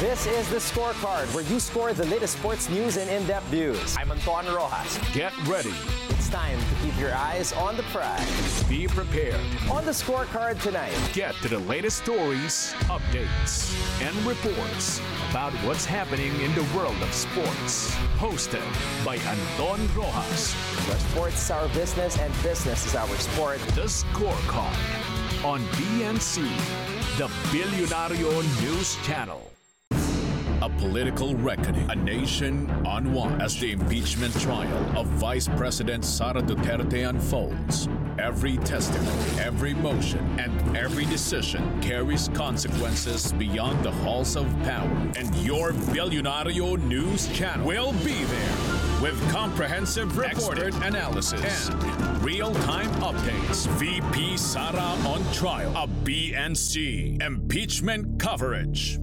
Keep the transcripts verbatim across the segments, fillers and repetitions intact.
This is The Scorecard, where you score the latest sports news and in-depth views. I'm Anton Rojas. Get ready. It's time to keep your eyes on the prize. Be prepared. On The Scorecard tonight, Get to the latest stories, updates, and reports about what's happening in the world of sports. Hosted by Anton Rojas. where sports is our business and business is our sport. The Scorecard on B N C, the Billionario News Channel. A political reckoning, a nation on one as the impeachment trial of Vice President Sara Duterte unfolds. Every testimony, every motion, and every decision carries consequences beyond the halls of power. And your Billionario News Channel will be there with comprehensive expert analysis and real-time updates. V P Sara on trial, a B N C impeachment coverage.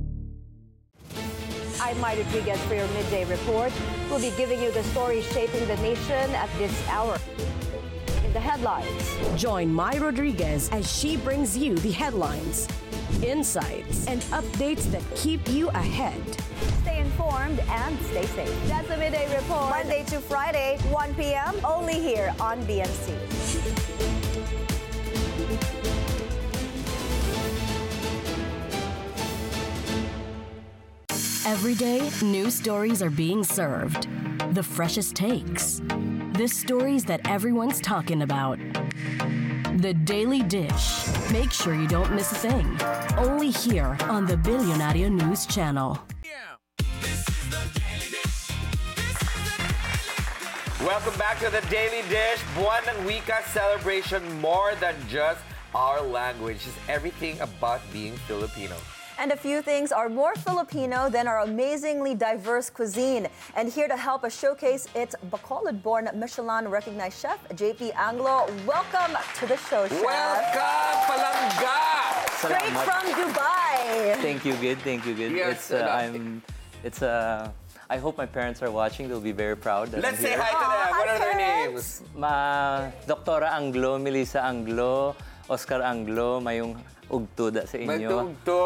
I'm Mai Rodriguez for your midday report. We'll be giving you the stories shaping the nation at this hour. In the headlines, join Mai Rodriguez as she brings you the headlines, insights, and updates that keep you ahead. stay informed and stay safe. That's the midday report. Monday to Friday, one p m only here on B N C. Every day, new stories are being served. The freshest takes. The stories that everyone's talking about. The Daily Dish. Make sure you don't miss a thing. Only here on the Billionario News Channel. Welcome back to the Daily Dish. Buwan ng Wika celebration, more than just our language. It's everything about being Filipino. And a few things are more Filipino than our amazingly diverse cuisine. And here to help us showcase its Bacolod-born Michelin-recognized chef, J P Anglo. Welcome to the show, chef. Welcome, Palangga! Straight from Dubai. Thank you, good. Thank you, good. Yes, it's uh, uh, I'm. It's uh, I hope my parents are watching. They'll be very proud that Let's I'm say here. hi to them. Aw, What hi, are their parents. names? Ma Doktora Anglo, Melissa Anglo, Oscar Anglo, mayong ugtuda sa inyo. Magtugto.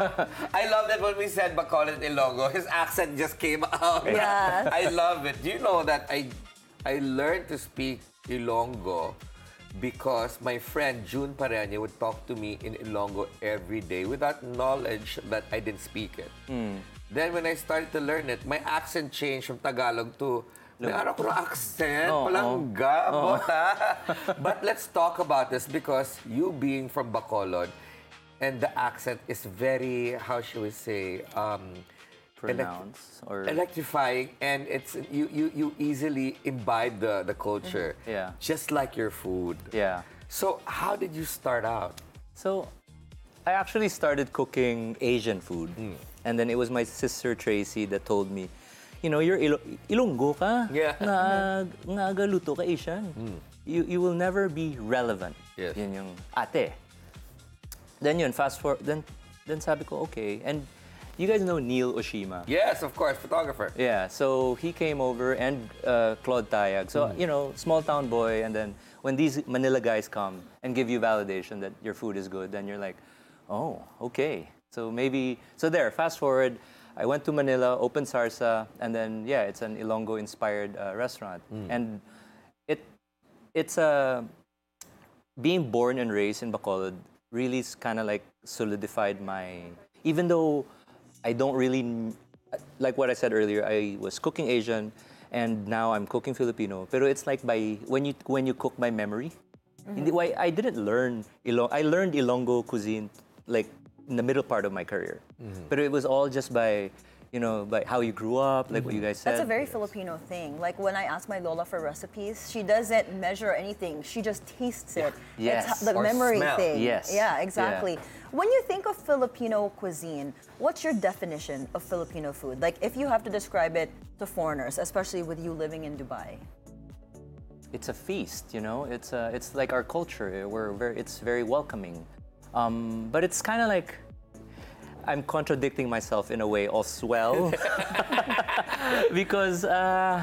I love that when we said Bacolod Ilonggo, his accent just came out. Yes. I love it. Do you know that I I learned to speak Ilonggo because my friend June Pareño would talk to me in Ilonggo every day without knowledge that I didn't speak it. Mm. Then when I started to learn it, my accent changed from Tagalog to may araw ko accent, Oo. palangga, Oo. bota. But let's talk about this because you being from Bacolod, and the accent is very, how should we say, um, Pronounce or electrifying, and it's you you you easily imbibe the the culture. Yeah. Just like your food. yeah. So how did you start out? So I actually started cooking Asian food, and then it was my sister Tracy that told me, you know, you're Ilo- Ilonggo ka, Yeah. nga nga galuto ka Asian. You you will never be relevant. Yes. Yun yung ate. Then yun, fast forward, then then sabi ko, okay. And you guys know Neil Oshima? Yes, of course, photographer. Yeah, so he came over and uh, Claude Tayag. So, you know, small town boy, and then when these Manila guys come and give you validation that your food is good, then you're like, oh, okay. So maybe, so there, fast forward, I went to Manila, opened Sarsa, and then, yeah, it's an Ilonggo-inspired uh, restaurant. And it it's a, uh, being born and raised in Bacolod really kind of like solidified my, even though I don't really, like what I said earlier, I was cooking Asian and now I'm cooking Filipino. Pero it's like by, when you when you cook by memory. Hindi, why I didn't learn Ilong, I learned Ilonggo cuisine like in the middle part of my career. But it was all just by, you know, by how you grew up, like what you guys said. That's a very Filipino thing. Like when I ask my Lola for recipes, she doesn't measure anything. She just tastes it. Yes. It's the Or memory smell. thing. Yes. Yeah, exactly. When you think of Filipino cuisine, what's your definition of Filipino food? Like if you have to describe it to foreigners, especially with you living in Dubai. It's a feast, you know. It's uh, it's like our culture. We're very, it's very welcoming. Um, but it's kind of like I'm contradicting myself in a way as well, because uh,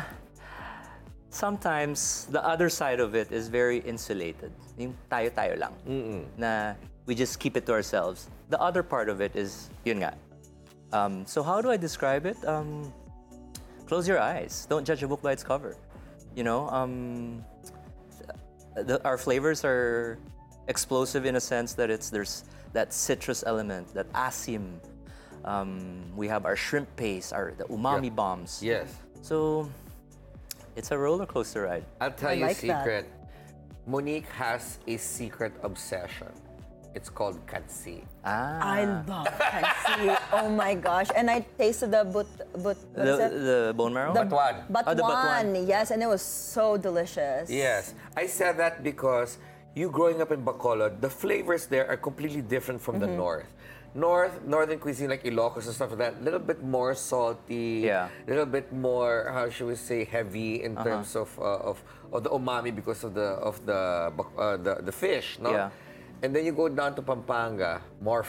sometimes the other side of it is very insulated. Yung tayo-tayo lang. Na we just keep it to ourselves. The other part of it is, yun nga, Um, so how do I describe it? Um, close your eyes. Don't judge a book by its cover. You know, um, the, our flavors are explosive in a sense that it's there's that citrus element, that asim. Um, we have our shrimp paste, our the umami Yeah. bombs. Yes. So it's a roller coaster ride. I'll tell I you like a that. secret. Monique has a secret obsession. It's called katsi. Ah, I love kansi. Oh my gosh. And I tasted the but but what is the, it? the bone marrow. The Batuan. Batuan. Oh, the batuan. Yes, and it was so delicious. Yes. I said that because you growing up in Bacolod, the flavors there are completely different from the north. North, northern cuisine like Ilocos and stuff like that, a little bit more salty, Yeah. a little bit more, how should we say, heavy in Uh-huh. terms of, uh, of of the umami because of the of the uh, the, the fish, no? Yeah. And then you go down to Pampanga, more